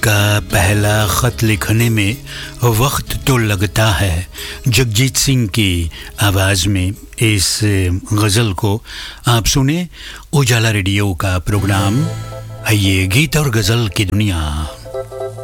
का पहला ख़त लिखने में वक्त तो लगता है। जगजीत सिंह की आवाज़ में इस गज़ल को आप सुने। उजाला रेडियो का प्रोग्राम है ये गीत और गज़ल की दुनिया।